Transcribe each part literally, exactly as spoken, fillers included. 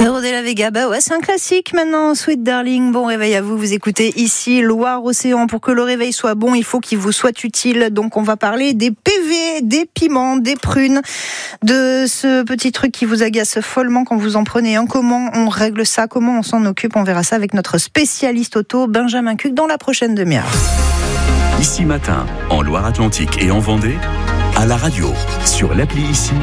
Héros de la Vega, bah ouais, c'est un classique maintenant, Sweet Darling. Bon réveil à vous, vous écoutez ici Loire-Océan. Pour que le réveil soit bon, il faut qu'il vous soit utile. Donc on va parler des P V, des piments, des prunes, de ce petit truc qui vous agace follement quand vous en prenez un. Comment on règle ça, comment on s'en occupe, on verra ça avec notre spécialiste auto, Benjamin Cuc, dans la prochaine demi-heure. Ici Matin, en Loire-Atlantique et en Vendée, à la radio, sur l'appli Ici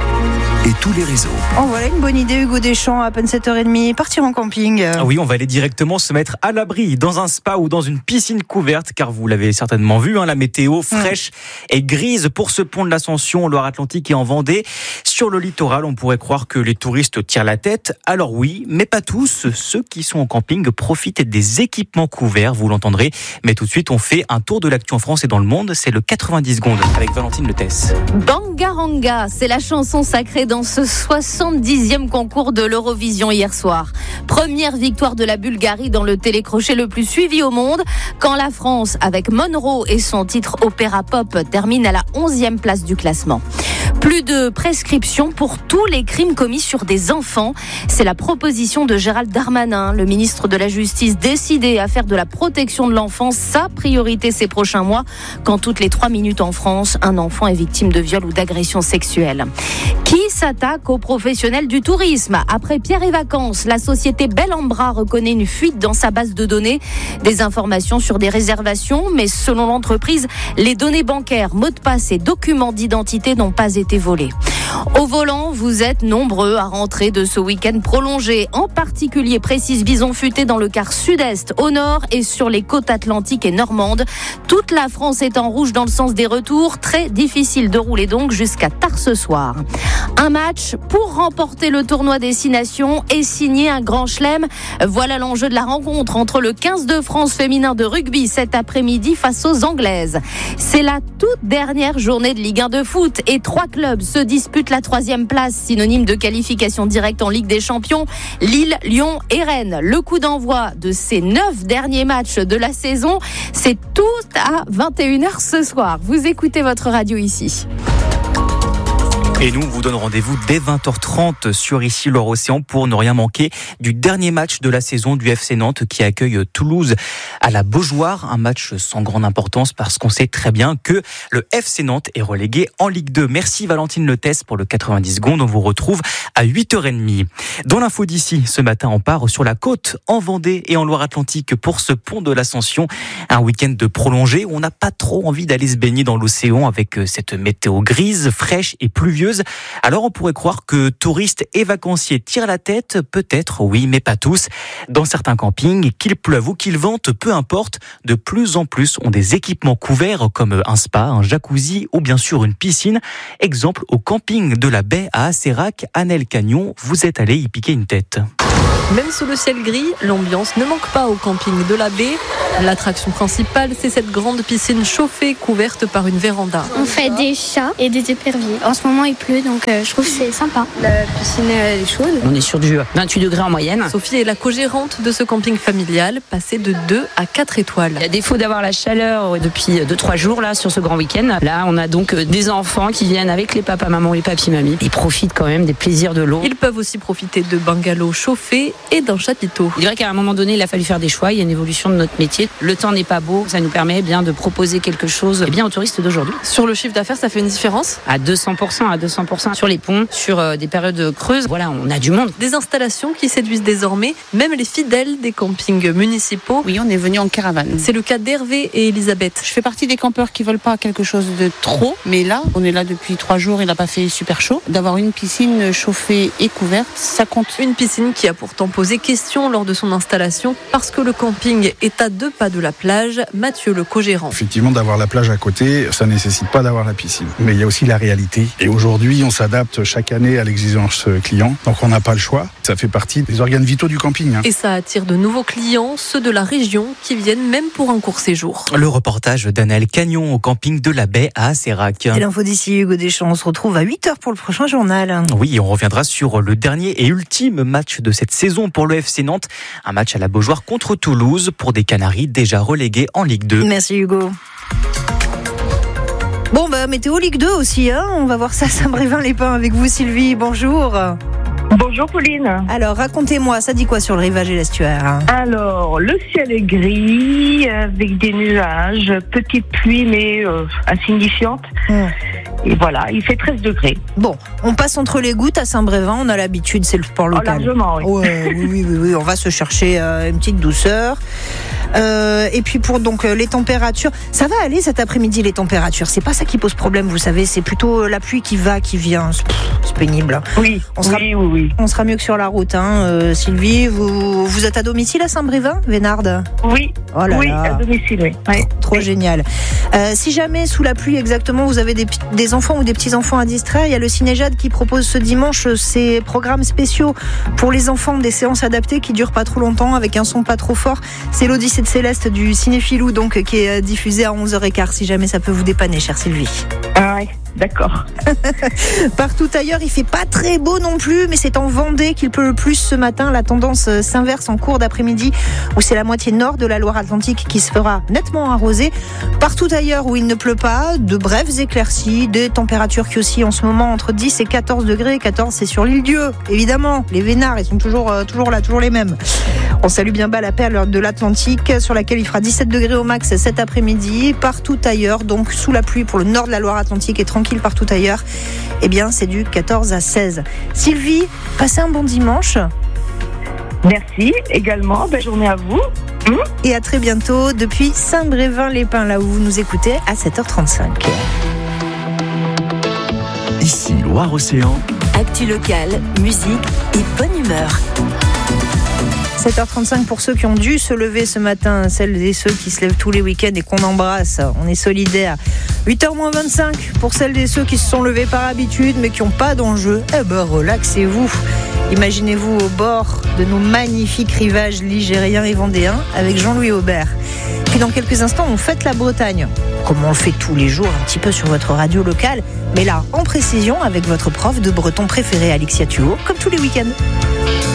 et tous les réseaux. Oh voilà une bonne idée, Hugo Deschamps, à peine sept heures trente, partir en camping. Ah oui, on va aller directement se mettre à l'abri dans un spa ou dans une piscine couverte, car vous l'avez certainement vu, hein, la météo fraîche mmh. et grise pour ce pont de l'Ascension en Loire-Atlantique et en Vendée. Sur le littoral, on pourrait croire que les touristes tirent la tête. Alors oui, mais pas tous. Ceux qui sont en camping profitent des équipements couverts, vous l'entendrez. Mais tout de suite, on fait un tour de l'actu en France et dans le monde. C'est le quatre-vingt-dix secondes avec Valentine Letès. Bangaranga, c'est la chanson sacrée dans ce soixante-dixième concours de l'Eurovision hier soir. Première victoire de la Bulgarie dans le télécrochet le plus suivi au monde, quand la France, avec Monroe et son titre opéra pop, termine à la onzième place du classement. Plus de prescription pour tous les crimes commis sur des enfants. C'est la proposition de Gérald Darmanin, le ministre de la Justice, décidé à faire de la protection de l'enfance sa priorité ces prochains mois, quand toutes les trois minutes en France, un enfant est victime de viol ou d'agression sexuelle. Qui s'attaque aux professionnels du tourisme? Après Pierre et Vacances, la société Bel en Bras reconnaît une fuite dans sa base de données. Des informations sur des réservations, mais selon l'entreprise, les données bancaires, mots de passe et documents d'identité n'ont pas été volés. Au volant, vous êtes nombreux à rentrer de ce week-end prolongé. En particulier, précise Bison Futé dans le quart sud-est, au nord et sur les côtes atlantiques et normandes. Toute la France est en rouge dans le sens des retours. Très difficile de rouler donc jusqu'à tard ce soir. Un match pour remporter le tournoi Destination et signer un grand chelem. Voilà l'enjeu de la rencontre entre le quinze de France féminin de rugby cet après-midi face aux Anglaises. C'est la toute dernière journée de Ligue un de foot et trois clubs se disputent la troisième place, synonyme de qualification directe en Ligue des Champions. Lille, Lyon et Rennes. Le coup d'envoi de ces neuf derniers matchs de la saison, c'est tout à vingt et une heures ce soir. Vous écoutez votre radio ici. Et nous, on vous donne rendez-vous dès vingt heures trente sur ici Loire-Océan pour ne rien manquer du dernier match de la saison du F C Nantes qui accueille Toulouse à la Beaujoire. Un match sans grande importance parce qu'on sait très bien que le F C Nantes est relégué en Ligue deux. Merci Valentine Letès pour le quatre-vingt-dix secondes. On vous retrouve à huit heures trente. Dans l'info d'ici, ce matin, on part sur la côte en Vendée et en Loire-Atlantique pour ce pont de l'Ascension. Un week-end de prolongé où on n'a pas trop envie d'aller se baigner dans l'océan avec cette météo grise, fraîche et pluvieuse. Alors on pourrait croire que touristes et vacanciers tirent la tête, peut-être, oui, mais pas tous. Dans certains campings, qu'il pleuve ou qu'il vente, peu importe, de plus en plus ont des équipements couverts comme un spa, un jacuzzi ou bien sûr une piscine. Exemple au camping de la Baie à Asserac, Annelle Cagnon, vous êtes allé y piquer une tête. Même sous le ciel gris, l'ambiance ne manque pas au camping de la Baie. L'attraction principale, c'est cette grande piscine chauffée couverte par une véranda. On fait des chats et des éperviers. En ce moment, il pleut, donc euh, je trouve que c'est sympa. La piscine, elle est chaude. On est sur du vingt-huit degrés en moyenne. Sophie est la co-gérante de ce camping familial, passé de deux à quatre étoiles. À défaut d'avoir la chaleur depuis deux trois jours là sur ce grand week-end, là on a donc des enfants qui viennent avec les papas, maman et papy, mamie. Ils profitent quand même des plaisirs de l'eau. Ils peuvent aussi profiter de bungalows chauffés et d'un chapiteau. Je dirais qu'à un moment donné, il a fallu faire des choix. Il y a une évolution de notre métier. Le temps n'est pas beau. Ça nous permet bien de proposer quelque chose eh bien aux touristes d'aujourd'hui. Sur le chiffre d'affaires, ça fait une différence ? À deux cents pour cent, à deux cents pour cent sur les ponts, sur euh, des périodes creuses. Voilà, on a du monde. Des installations qui séduisent désormais même les fidèles des campings municipaux. Oui, on est venu en caravane. C'est le cas d'Hervé et Elisabeth. Je fais partie des campeurs qui veulent pas quelque chose de trop, mais là, on est là depuis trois jours. Il n'a pas fait super chaud. D'avoir une piscine chauffée et couverte, ça compte. Une piscine qui a pourtant posé question lors de son installation parce que le camping est à deux pas de la plage. Mathieu, le co-gérant. Effectivement, d'avoir la plage à côté, ça nécessite pas d'avoir la piscine. Mais il y a aussi la réalité. Et aujourd'hui, on s'adapte chaque année à l'exigence client. Donc on n'a pas le choix. Ça fait partie des organes vitaux du camping. Hein. Et ça attire de nouveaux clients, ceux de la région, qui viennent même pour un court séjour. Le reportage d'Annelle Cagnon au camping de la Baie à Asserac. Et l'info d'ici, Hugo Deschamps, on se retrouve à huit heures pour le prochain journal. Oui, on reviendra sur le dernier et ultime match de cette saison pour le F C Nantes. Un match à la Beaujoire contre Toulouse pour des Canaries déjà relégués en Ligue deux. Merci Hugo. Bon bah météo Ligue deux aussi, hein. On va voir ça à Saint-Brévin-les-Pins avec vous Sylvie, bonjour. Bonjour Pauline. Alors racontez-moi, ça dit quoi sur le rivage et l'estuaire? Alors, le ciel est gris, avec des nuages, petite pluie mais euh, insignifiante. Mmh. Et voilà, il fait treize degrés. Bon, on passe entre les gouttes à Saint-Brévin, on a l'habitude, c'est le sport local. Oh, largement, oui. Ouais, oui, oui, oui, oui, on va se chercher euh, une petite douceur. Euh, et puis pour donc les températures, ça va aller cet après-midi les températures. C'est pas ça qui pose problème, vous savez, c'est plutôt la pluie qui va, qui vient. C'est, c'est pénible. Oui, on sera, oui, oui, oui. On sera mieux que sur la route, hein. Euh, Sylvie, vous vous êtes à domicile à Saint-Brévin, Vénarde? Oui. Oh là oui, là. à domicile, oui. oui. Trop oui. génial. Euh, si jamais sous la pluie exactement, vous avez des, des enfants ou des petits enfants à distraire, il y a le Cinéjade qui propose ce dimanche ces programmes spéciaux pour les enfants, des séances adaptées qui durent pas trop longtemps avec un son pas trop fort. C'est l'Odyssée de Céleste du Cinéphilou, donc qui est diffusé à onze heures quinze, si jamais ça peut vous dépanner, chère Sylvie. Ah ouais, d'accord. Partout ailleurs, il fait pas très beau non plus, mais c'est en Vendée qu'il pleut le plus ce matin. La tendance s'inverse en cours d'après-midi, où c'est la moitié nord de la Loire-Atlantique qui se fera nettement arroser. Partout ailleurs où il ne pleut pas, de brèves éclaircies, des températures qui oscillent en ce moment entre dix et quatorze degrés. quatorze, c'est sur l'île Dieu, évidemment. Les Vénards, ils sont toujours, euh, toujours là, toujours les mêmes. On salue bien bas la perle de l'Atlantique, sur laquelle il fera dix-sept degrés au max cet après-midi. Partout ailleurs, donc sous la pluie pour le nord de la Loire-Atlantique et tranquille partout ailleurs, eh bien c'est du quatorze à seize. Sylvie, passez un bon dimanche. Merci également, belle journée à vous. Mmh. Et à très bientôt depuis Saint-Brévin-les-Pins, là où vous nous écoutez à sept heures trente-cinq. Ici Loire-Océan. Actu locale, musique et bonne humeur. sept heures trente-cinq pour ceux qui ont dû se lever ce matin, celles et ceux qui se lèvent tous les week-ends et qu'on embrasse. On est solidaires. huit heures moins vingt-cinq pour celles et ceux qui se sont levés par habitude mais qui n'ont pas d'enjeu. Eh ben relaxez-vous. Imaginez-vous au bord de nos magnifiques rivages ligériens et vendéens avec Jean-Louis Aubert. Puis dans quelques instants, on fête la Bretagne, comme on le fait tous les jours un petit peu sur votre radio locale, mais là en précision avec votre prof de breton préféré Alexia Thuot, comme tous les week-ends.